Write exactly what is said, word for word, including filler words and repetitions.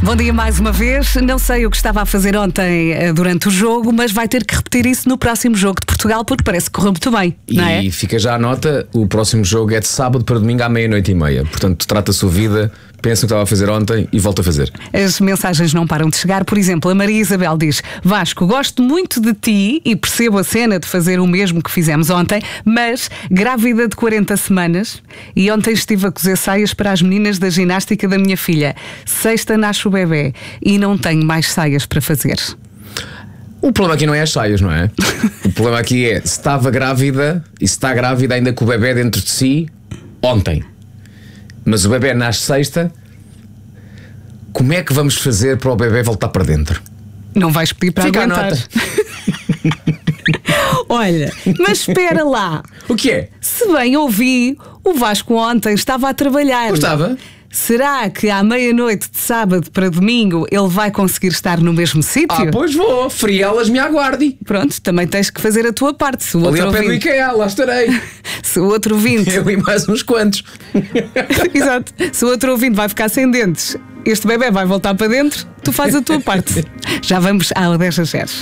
Bom dia mais uma vez. Não sei o que estava a fazer ontem uh, durante o jogo, mas vai ter que repetir isso no próximo jogo de Portugal, porque parece que correu muito bem, não é? E fica já a nota, o próximo jogo é de sábado para domingo à meia-noite e meia. Portanto, trata a sua vida, pensa no que estava a fazer ontem e volta a fazer. As mensagens não param de chegar. Por exemplo, a Maria Isabel diz: Vasco, gosto muito de ti e percebo a cena de fazer o mesmo que fizemos ontem, mas grávida de quarenta semanas e ontem estive a cozer saias para as meninas da ginástica da minha filha. Sexta nasce o bebê e não tenho mais saias para fazer. O problema aqui não é as saias, não é? O problema aqui é se estava grávida e se está grávida ainda com o bebê dentro de si ontem. Mas o bebê nasce sexta. Como é que vamos fazer para o bebê voltar para dentro? Não vais pedir para Fica aguentar. a nota. Olha, mas espera lá. O que é? Se bem ouvi, o Vasco ontem estava a trabalhar. Gostava? Será que à meia-noite de sábado para domingo ele vai conseguir estar no mesmo sítio? Ah, pois vou. Frielas me aguarde. Pronto, também tens que fazer a tua parte. Se o Ali outro ao pé do ouvinte... IKEA, lá estarei. Se o outro ouvinte... Eu e mais uns quantos. Exato. Se o outro ouvinte vai ficar sem dentes, este bebê vai voltar para dentro, tu fazes a tua parte. Já vamos ao dez a zero.